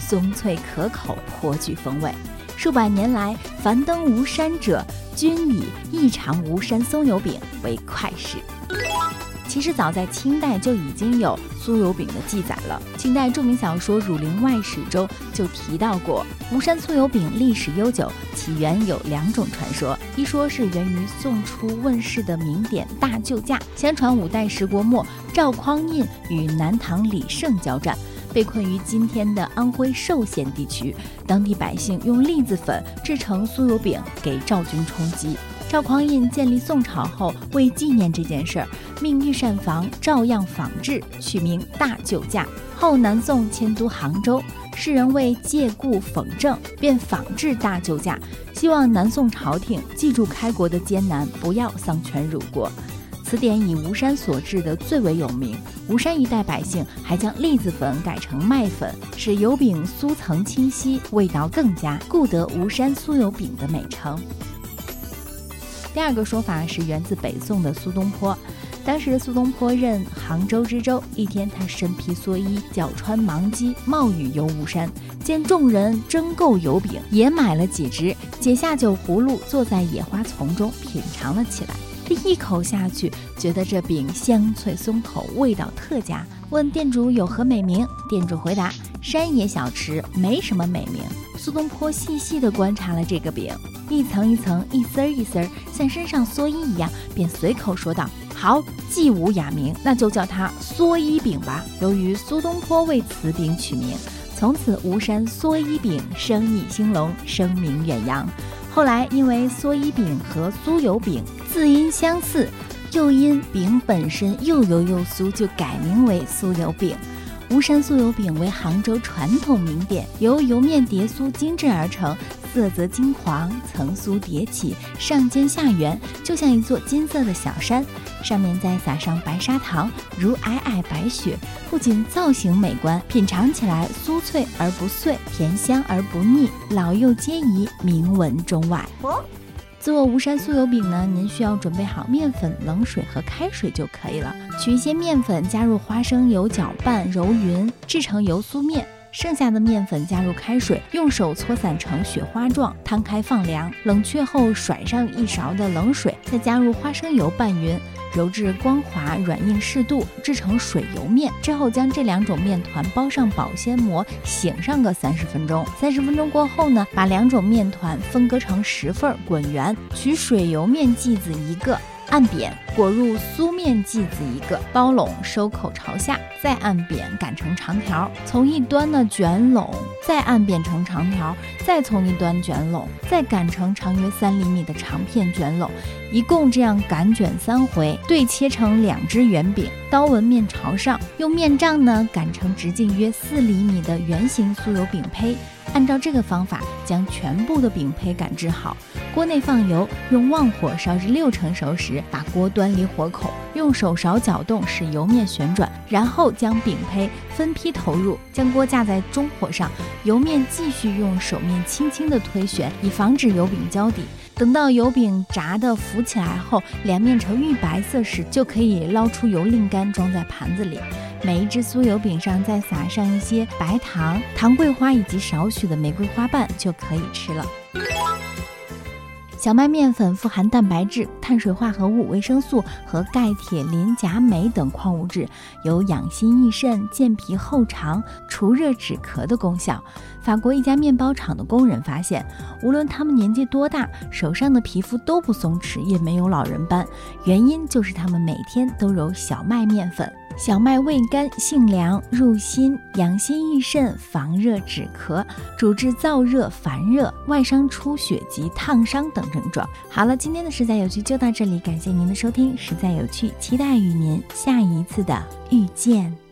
松脆可口，颇具风味。数百年来，凡登吴山者，均以异常吴山松油饼为快食。其实早在清代就已经有酥油饼的记载了。清代著名小说《儒林外史》中就提到过，吴山酥油饼历史悠久，起源有2种传说。一说是源于宋初问世的名典《大救驾》，相传5代十国末，赵匡胤与南唐李胜交战，被困于今天的安徽寿县地区，当地百姓用栗子粉制成酥油饼给赵军充饥。赵匡胤建立宋朝后，为纪念这件事儿，命御膳房照样仿制，取名大救驾。后南宋迁都杭州，世人为借故讽正，便仿制大救驾，希望南宋朝廷记住开国的艰难，不要丧权辱国。此典以吴山所制的最为有名，吴山一带百姓还将栗子粉改成麦粉，使油饼酥层清晰，味道更佳，故得吴山酥油饼的美称。第2个说法是源自北宋的苏东坡。当时苏东坡任杭州知州，一天他身披蓑衣，脚穿芒屐，冒雨游吴山，见众人争购油饼，也买了几只，解下酒葫芦，坐在野花丛中品尝了起来。第1口下去，觉得这饼香脆松口，味道特佳，问店主有何美名，店主回答：山野小吃，没什么美名。苏东坡细细地观察了这个饼，一层一层，一丝一丝，像身上蓑衣一样，便随口说道：好，既无雅名，那就叫它蓑衣饼吧。由于苏东坡为此饼取名，从此吴山蓑衣饼生意兴隆，声名远扬。后来因为蓑衣饼和酥油饼字音相似，又因饼本身又油又酥，就改名为酥油饼。吴山酥油饼为杭州传统名点，由油面叠酥精制而成，色泽金黄，层酥叠起，上尖下圆，就像一座金色的小山，上面再撒上白砂糖，如皑皑白雪，不仅造型美观，品尝起来酥脆而不碎，甜香而不腻，老幼皆宜，名闻中外。做吴山酥油饼呢，您需要准备好面粉、冷水和开水就可以了。取一些面粉，加入花生油搅拌揉匀，制成油酥面。剩下的面粉加入开水，用手搓散成雪花状，摊开放凉。冷却后甩上1勺的冷水，再加入花生油拌匀，揉至光滑软硬适度，制成水油面。之后将这2种面团包上保鲜膜，醒上个30分钟。30分钟过后呢，把2种面团分割成10份滚圆，取水油面剂子1个，按扁裹入酥面剂子1个，包拢收口朝下，再按扁擀成长条，从一端呢卷拢，再按扁成长条，再从一端卷拢，再擀成长约3厘米的长片卷拢，一共这样擀卷3回，对切成2只圆饼，刀纹面朝上，用面杖呢擀成直径约4厘米的圆形酥油饼胚。按照这个方法将全部的饼胚擀制好，锅内放油，用旺火烧至6成熟时，把锅端离火口，用手勺搅动使油面旋转，然后将饼胚分批投入，将锅架在中火上，油面继续用手面轻轻地推旋，以防止油饼焦底。等到油饼炸得浮起来后，两面呈玉白色时，就可以捞出油淋干，装在盘子里。每一只酥油饼上再撒上一些白糖、糖桂花以及少许的玫瑰花瓣，就可以吃了。小麦面粉富含蛋白质、碳水化合物、维生素和钙、铁、磷、钾、镁等矿物质，有养心益肾、健脾厚肠、除热止咳的功效。法国一家面包厂的工人发现，无论他们年纪多大，手上的皮肤都不松弛，也没有老人斑，原因就是他们每天都揉小麦面粉。小麦味甘性凉，入心，养心益肾，防热止咳，主治燥热、烦热、外伤出血及烫伤等症状。好了，今天的实在有趣就到这里，感谢您的收听，实在有趣，期待与您下一次的遇见。